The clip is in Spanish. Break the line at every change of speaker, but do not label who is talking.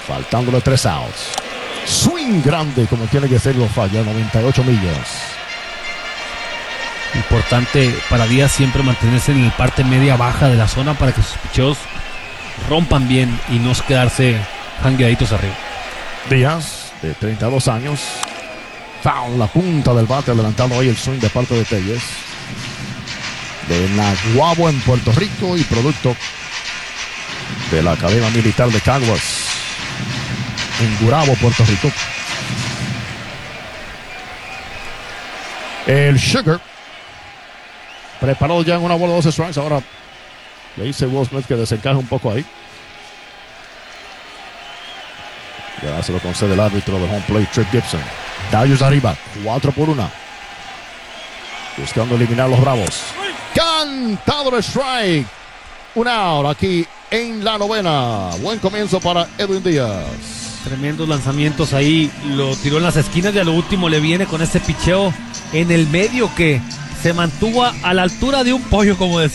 Faltándole 3 outs. Swing grande como tiene que ser, lo falla, 98 millas.
Importante para Díaz siempre mantenerse en la parte media baja de la zona para que sus picheos rompan bien y no quedarse jangueaditos arriba.
Díaz, de 32 años. Foul, la punta del bate, adelantando ahí el swing de parte de Telles. De Naguabo en Puerto Rico y producto de la Academia Militar de Caguas en Gurabo, Puerto Rico. El Sugar preparado ya en una bola de 12 strikes. Ahora le dice Will Smith que desencaje un poco ahí. Ya se lo concede el árbitro de home plate, Tripp Gibson. Dodgers arriba, 4-1. Buscando eliminar a los Bravos. Cantado el strike. Un out aquí en la novena. Buen comienzo para Edwin Díaz.
Tremendos lanzamientos ahí. Lo tiró en las esquinas y a lo último le viene con ese picheo en el medio que se mantuvo a la altura de un pollo, como decía.